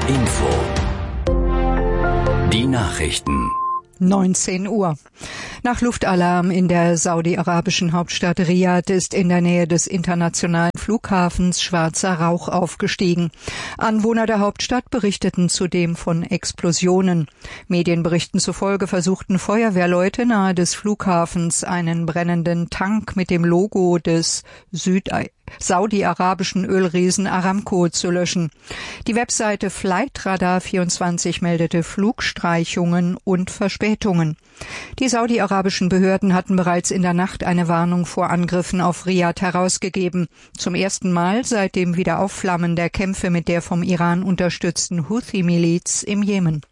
Info. Die Nachrichten. 19 Uhr. Nach Luftalarm in der saudi-arabischen Hauptstadt Riad ist in der Nähe des internationalen Flughafens schwarzer Rauch aufgestiegen. Anwohner der Hauptstadt berichteten zudem von Explosionen. Medienberichten zufolge versuchten Feuerwehrleute nahe des Flughafens einen brennenden Tank mit dem Logo des saudi-arabischen Ölriesen Aramco zu löschen. Die Webseite Flightradar24 meldete Flugstreichungen und Verspätungen. Die saudi-arabischen Behörden hatten bereits in der Nacht eine Warnung vor Angriffen auf Riad herausgegeben. Zum ersten Mal seit dem Wiederaufflammen der Kämpfe mit der vom Iran unterstützten Houthi-Miliz im Jemen.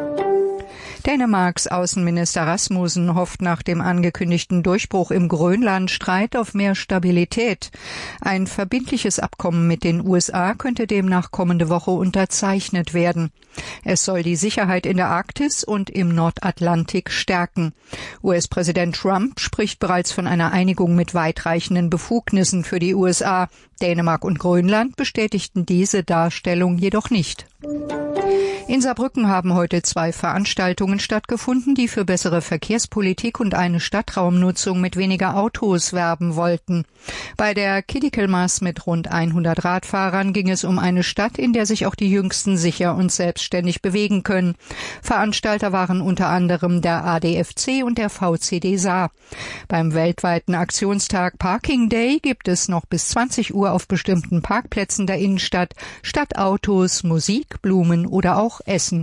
Dänemarks Außenminister Rasmussen hofft nach dem angekündigten Durchbruch im Grönlandstreit auf mehr Stabilität. Ein verbindliches Abkommen mit den USA könnte demnach kommende Woche unterzeichnet werden. Es soll die Sicherheit in der Arktis und im Nordatlantik stärken. US-Präsident Trump spricht bereits von einer Einigung mit weitreichenden Befugnissen für die USA. Dänemark und Grönland bestätigten diese Darstellung jedoch nicht. In Saarbrücken haben heute 2 Veranstaltungen stattgefunden, die für bessere Verkehrspolitik und eine Stadtraumnutzung mit weniger Autos werben wollten. Bei der Kiddikelmas mit rund 100 Radfahrern ging es um eine Stadt, in der sich auch die Jüngsten sicher und selbstständig bewegen können. Veranstalter waren unter anderem der ADFC und der VCD Saar. Beim weltweiten Aktionstag Parking Day gibt es noch bis 20 Uhr auf bestimmten Parkplätzen der Innenstadt statt Autos Musik, Blumen oder auch Essen.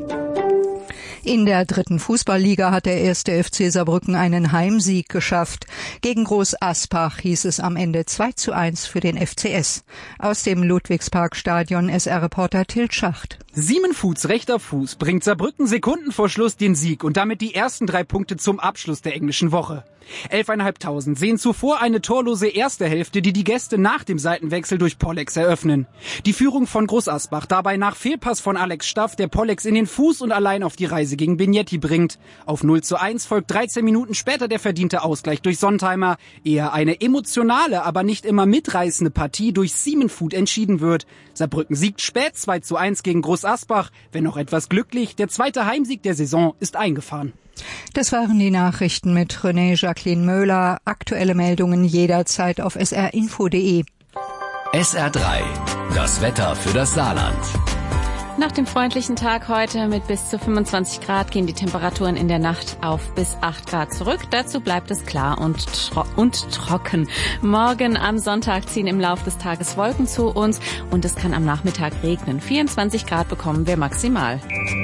In der 3. Fußballliga hat der 1. FC Saarbrücken einen Heimsieg geschafft. Gegen Groß Aspach hieß es am Ende 2:1 für den FCS. Aus dem Ludwigsparkstadion SR-Reporter Til Schacht. Siemenfuths rechter Fuß bringt Saarbrücken Sekunden vor Schluss den Sieg und damit die ersten 3 Punkte zum Abschluss der englischen Woche. 11.500 sehen zuvor eine torlose erste Hälfte, die die Gäste nach dem Seitenwechsel durch Pollex eröffnen. Die Führung von Groß Asbach dabei nach Fehlpass von Alex Staff, der Pollex in den Fuß und allein auf die Reise gegen Bignetti bringt. Auf 0:1 folgt 13 Minuten später der verdiente Ausgleich durch Sontheimer. Eher eine emotionale, aber nicht immer mitreißende Partie durch Siemenfuth entschieden wird. Saarbrücken siegt spät 2:1 gegen Groß Asbach. Wenn auch etwas glücklich, der 2. Heimsieg der Saison ist eingefahren. Das waren die Nachrichten mit René Jacqueline Möhler. Aktuelle Meldungen jederzeit auf srinfo.de. SR3, das Wetter für das Saarland. Nach dem freundlichen Tag heute mit bis zu 25 Grad gehen die Temperaturen in der Nacht auf bis 8 Grad zurück. Dazu bleibt es klar und trocken. Morgen am Sonntag ziehen im Laufe des Tages Wolken zu uns und es kann am Nachmittag regnen. 24 Grad bekommen wir maximal.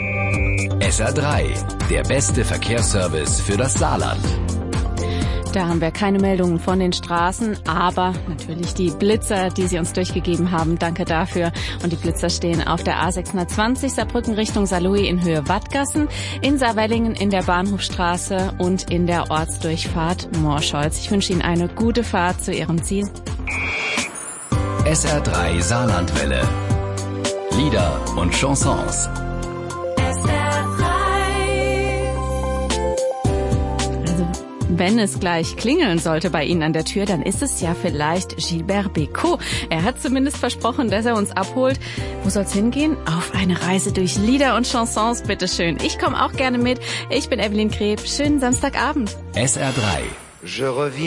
SR3, der beste Verkehrsservice für das Saarland. Da haben wir keine Meldungen von den Straßen, aber natürlich die Blitzer, die Sie uns durchgegeben haben. Danke dafür. Und die Blitzer stehen auf der A620 Saarbrücken Richtung Saarlouis in Höhe Wattgassen, in Saarwellingen in der Bahnhofstraße und in der Ortsdurchfahrt Morscholz. Ich wünsche Ihnen eine gute Fahrt zu Ihrem Ziel. SR3 Saarlandwelle. Lieder und Chansons. Wenn es gleich klingeln sollte bei Ihnen an der Tür, dann ist es ja vielleicht Gilbert Bécaud. Er hat zumindest versprochen, dass er uns abholt. Wo soll's hingehen? Auf eine Reise durch Lieder und Chansons, bitteschön. Ich komme auch gerne mit. Ich bin Evelyn Kreb. Schönen Samstagabend. SR3.